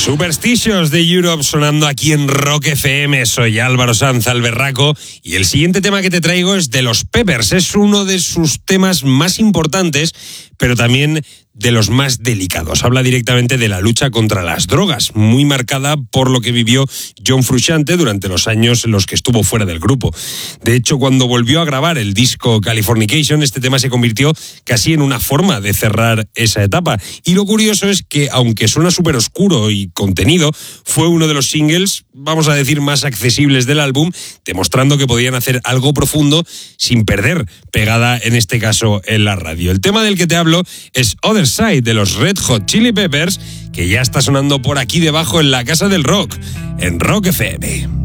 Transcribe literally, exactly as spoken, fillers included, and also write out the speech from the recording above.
Superstitious de Europe sonando aquí en Rock F M. Soy Álvaro Sanz Alberraco y el siguiente tema que te traigo es de los Peppers. Es uno de sus temas más importantes, pero también de los más delicados. Habla directamente de la lucha contra las drogas, muy marcada por lo que vivió John Frusciante durante los años en los que estuvo fuera del grupo. De hecho, cuando volvió a grabar el disco Californication, este tema se convirtió casi en una forma de cerrar esa etapa. Y lo curioso es que, aunque suena súper oscuro y contenido, fue uno de los singles, vamos a decir, más accesibles del álbum, demostrando que podían hacer algo profundo sin perder pegada, en este caso, en la radio. El tema del que te hablo es Other Side de los Red Hot Chili Peppers, que ya está sonando por aquí debajo en la Casa del Rock, en Rock F M.